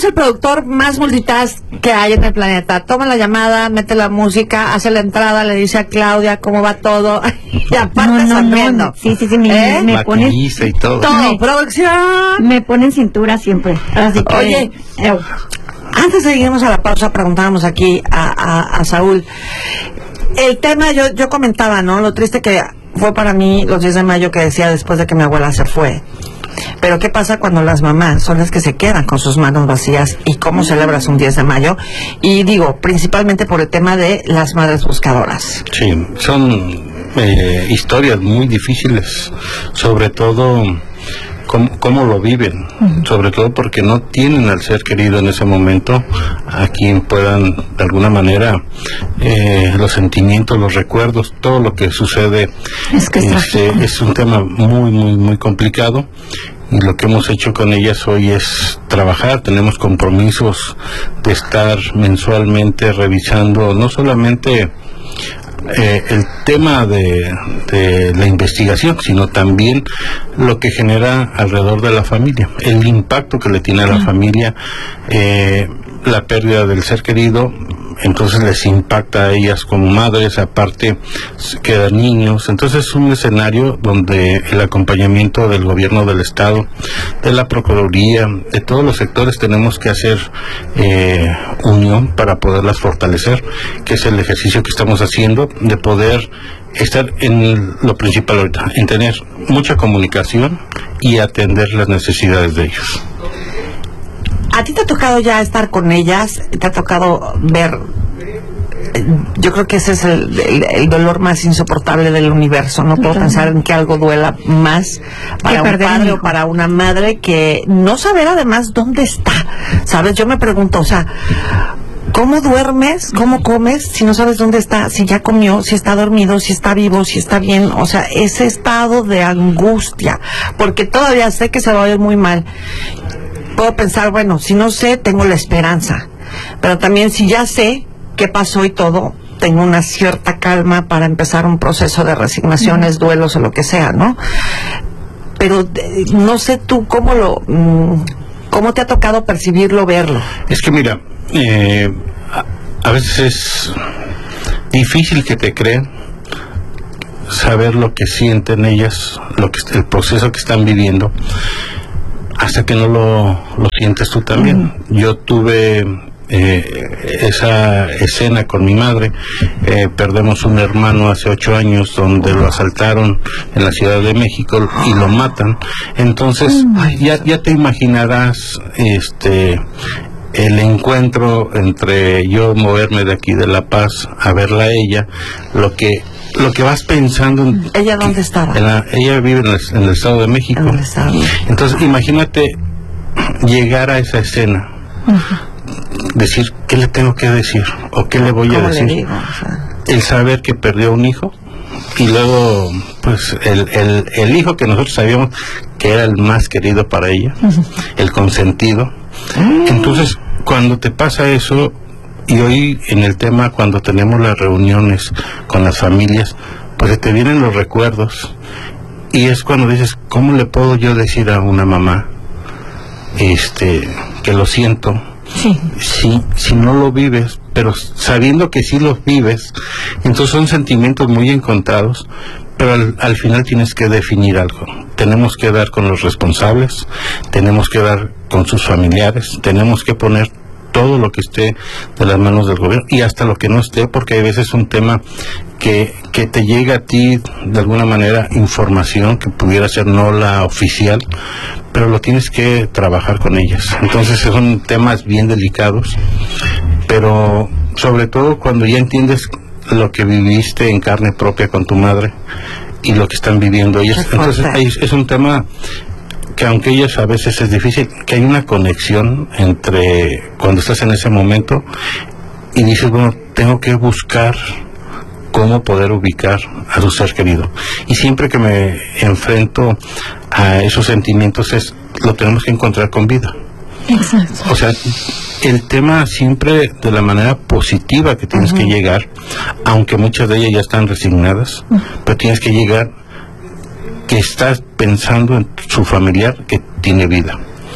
es el productor más multitask que hay en el planeta. Toma la llamada, mete la música, hace la entrada, le dice a Claudia cómo va todo. Y aparte sonriendo. Sí, me ponen y todo. Producción. Me ponen cintura siempre. Así que, oye, antes de irnos a la pausa, preguntábamos aquí a Saúl. El tema, yo comentaba, ¿no? Lo triste que fue para mí los 10 de mayo que decía después de que mi abuela se fue. Pero ¿qué pasa cuando las mamás son las que se quedan con sus manos vacías? ¿Y cómo celebras un 10 de mayo? Y digo, principalmente por el tema de las madres buscadoras. Sí, son historias muy difíciles, sobre todo cómo lo viven, sobre todo porque no tienen al ser querido en ese momento a quien puedan de alguna manera los sentimientos, los recuerdos, todo lo que sucede. Es un tema muy complicado, y lo que hemos hecho con ellas hoy es trabajar. Tenemos compromisos de estar mensualmente revisando no solamente el tema de la investigación, sino también lo que genera alrededor de la familia, el impacto que le tiene a la familia la pérdida del ser querido. Entonces les impacta a ellas como madres, aparte quedan niños. Entonces es un escenario donde el acompañamiento del gobierno del estado, de la procuraduría, de todos los sectores tenemos que hacer unión para poderlas fortalecer, que es el ejercicio que estamos haciendo, de poder estar en lo principal ahorita, en tener mucha comunicación y atender las necesidades de ellos. ¿A ti te ha tocado ya estar con ellas? ¿Te ha tocado ver? Yo creo que ese es el dolor más insoportable del universo. No puedo pensar en que algo duela más para un padre o para una madre que no saber además dónde está. ¿Sabes? Yo me pregunto, o sea, ¿cómo duermes? ¿Cómo comes? Si no sabes dónde está, si ya comió, si está dormido, si está vivo, si está bien. O sea, ese estado de angustia. Porque todavía sé que se va a ver muy mal. Puedo pensar, bueno, si no sé, tengo la esperanza. Pero también si ya sé qué pasó y todo, tengo una cierta calma para empezar un proceso de resignaciones, duelos o lo que sea, ¿no? Pero no sé tú cómo te ha tocado percibirlo, verlo. Es que mira, a veces es difícil que te crean, saber lo que sienten ellas, el proceso que están viviendo, hasta que no lo sientes tú también. Yo tuve esa escena con mi madre. Perdemos un hermano hace 8 años donde lo asaltaron en la Ciudad de México y lo matan. Entonces ya te imaginarás el encuentro entre yo moverme de aquí de La Paz a verla a ella, lo que vas pensando. ¿Ella dónde estaba? Ella vive en el Estado de México. Entonces imagínate llegar a esa escena, decir qué le tengo que decir o qué le voy a decir. El saber que perdió un hijo, y luego pues el hijo que nosotros sabíamos que era el más querido para ella, el consentido. Entonces cuando te pasa eso, y hoy en el tema cuando tenemos las reuniones con las familias, pues te vienen los recuerdos, y es cuando dices, ¿cómo le puedo yo decir a una mamá que lo siento? Si no lo vives, pero sabiendo que sí los vives, entonces son sentimientos muy encontrados, pero al final tienes que definir algo. Tenemos que dar con los responsables, tenemos que dar con sus familiares, tenemos que poner todo lo que esté de las manos del gobierno y hasta lo que no esté, porque hay veces un tema que te llega a ti de alguna manera información que pudiera ser no la oficial, pero lo tienes que trabajar con ellas. Entonces son temas bien delicados, pero sobre todo cuando ya entiendes lo que viviste en carne propia con tu madre y lo que están viviendo ellas. Entonces es un tema que aunque ellas a veces es difícil, que hay una conexión entre cuando estás en ese momento y dices, bueno, tengo que buscar cómo poder ubicar a su ser querido. Y siempre que me enfrento a esos sentimientos lo tenemos que encontrar con vida. Exacto. O sea, el tema siempre de la manera positiva que tienes que llegar, aunque muchas de ellas ya están resignadas, pero tienes que llegar que estás pensando en su familiar que tiene vida.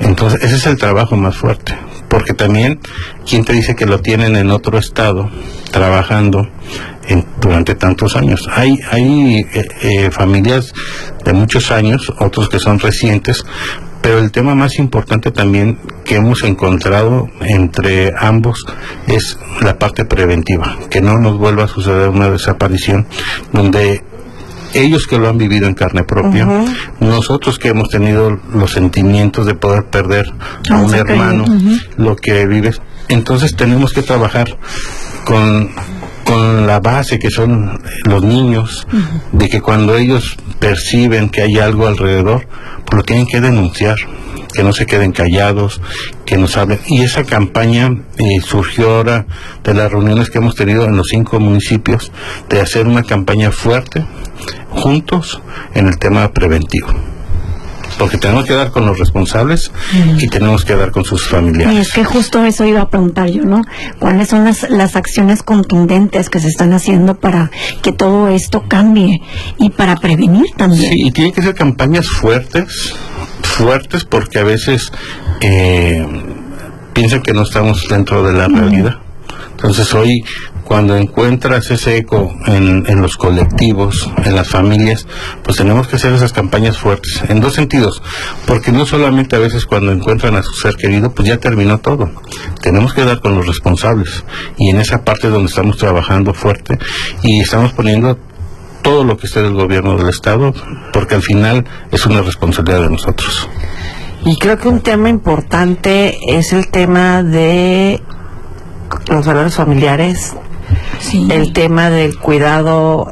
Entonces, ese es el trabajo más fuerte, porque también, ¿quién te dice que lo tienen en otro estado, trabajando durante tantos años? Hay familias de muchos años, otros que son recientes, pero el tema más importante también que hemos encontrado entre ambos es la parte preventiva, que no nos vuelva a suceder una desaparición donde ellos que lo han vivido en carne propia, nosotros que hemos tenido los sentimientos de poder perder a un hermano, lo que vives, entonces tenemos que trabajar con la base que son los niños, de que cuando ellos perciben que hay algo alrededor, pues lo tienen que denunciar, que no se queden callados, que nos hablen. Y esa campaña surgió ahora de las reuniones que hemos tenido en los 5 municipios, de hacer una campaña fuerte, juntos, en el tema preventivo. Porque tenemos que dar con los responsables y tenemos que dar con sus familiares. Y es que justo eso iba a preguntar yo, ¿no? ¿Cuáles son las acciones contundentes que se están haciendo para que todo esto cambie y para prevenir también? Sí, y tienen que ser campañas fuertes porque a veces piensan que no estamos dentro de la realidad. Entonces hoy, cuando encuentras ese eco en los colectivos, en las familias, pues tenemos que hacer esas campañas fuertes, en 2 sentidos, porque no solamente a veces cuando encuentran a su ser querido, pues ya terminó todo. Tenemos que dar con los responsables, y en esa parte donde estamos trabajando fuerte, y estamos poniendo todo lo que esté del gobierno del Estado, porque al final es una responsabilidad de nosotros. Y creo que un tema importante es el tema de los valores familiares, el tema del cuidado,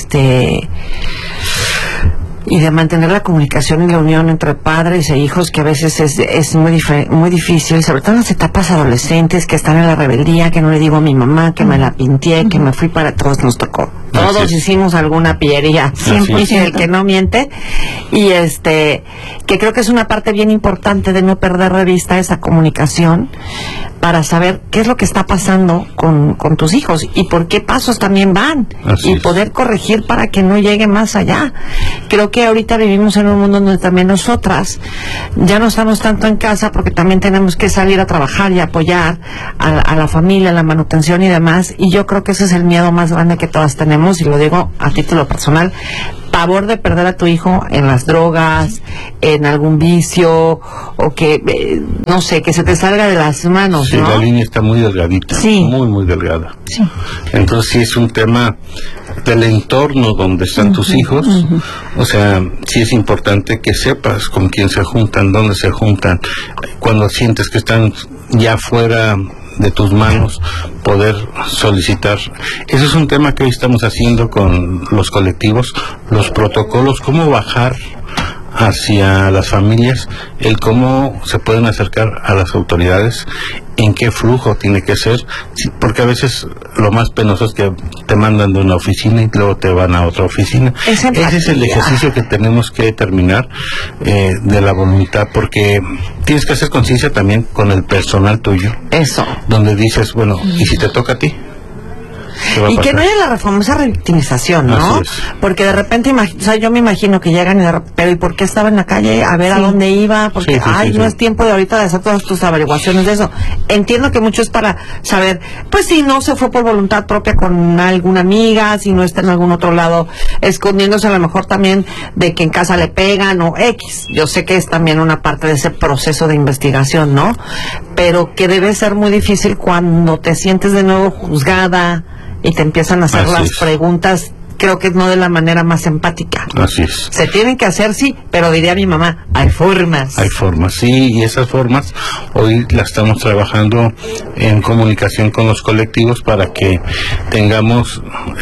y de mantener la comunicación y la unión entre padres e hijos, que a veces es muy difícil, sobre todo en las etapas adolescentes, que están en la rebeldía, que no le digo a mi mamá, que me la pinté, que me fui para... Todos nos tocó. Todos hicimos alguna pillería, 100%, el que no miente, y que creo que es una parte bien importante de no perder de vista esa comunicación, para saber qué es lo que está pasando con tus hijos y por qué pasos también van, y poder corregir para que no llegue más allá. Creo que ahorita vivimos en un mundo donde también nosotras ya no estamos tanto en casa, porque también tenemos que salir a trabajar y apoyar a la familia, la manutención y demás, y yo creo que ese es el miedo más grande que todas tenemos, y lo digo a título personal: pavor de perder a tu hijo en las drogas, en algún vicio, o que, no sé, que se te salga de las manos, sí, ¿no? La línea está muy delgadita, muy delgada. Sí. Entonces sí es un tema del entorno donde están tus hijos, o sea, sí es importante que sepas con quién se juntan, dónde se juntan, cuando sientes que están ya fuera de tus manos, poder solicitar. Eso es un tema que hoy estamos haciendo con los colectivos, los protocolos, cómo bajar hacia las familias, el cómo se pueden acercar a las autoridades, en qué flujo tiene que ser, porque a veces lo más penoso es que te mandan de una oficina y luego te van a otra oficina. Ese es el ejercicio que tenemos que terminar, de la voluntad, porque tienes que hacer conciencia también con el personal tuyo. Eso. Donde dices, bueno, ¿y si te toca a ti? Y que no haya la famosa revictimización, ¿no? Porque de repente, o sea, yo me imagino que llegan pero ¿y por qué estaba en la calle? A ver a dónde iba, porque, no es tiempo de ahorita de hacer todas tus averiguaciones de eso. Entiendo que mucho es para saber, pues si no se fue por voluntad propia con alguna amiga, si no está en algún otro lado escondiéndose, a lo mejor también de que en casa le pegan o X. Yo sé que es también una parte de ese proceso de investigación, ¿no? Pero que debe ser muy difícil cuando te sientes de nuevo juzgada y te empiezan a hacer las preguntas, creo que no de la manera más empática. Así es. Se tienen que hacer, sí, pero diría mi mamá, hay formas. Hay formas, sí, y esas formas hoy las estamos trabajando en comunicación con los colectivos para que tengamos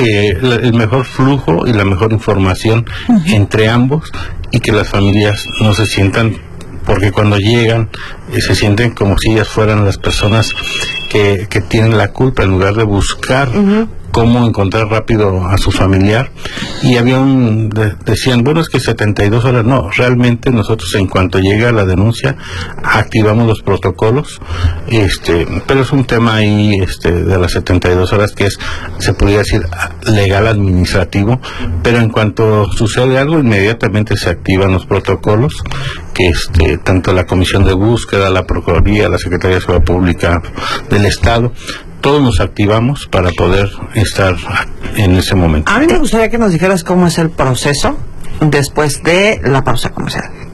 el mejor flujo y la mejor información entre ambos, y que las familias no se sientan, porque cuando llegan se sienten como si ellas fueran las personas que tienen la culpa, en lugar de buscar cómo encontrar rápido a su familiar, y había decían, bueno, es que 72 horas, no, realmente nosotros en cuanto llega la denuncia activamos los protocolos, pero es un tema ahí de las 72 horas que se podría decir legal administrativo, pero en cuanto sucede algo inmediatamente se activan los protocolos que tanto la Comisión de Búsqueda, la Procuraduría, la Secretaría de Seguridad Pública del Estado, todos nos activamos para poder estar en ese momento. A mí me gustaría que nos dijeras cómo es el proceso después de la pausa comercial.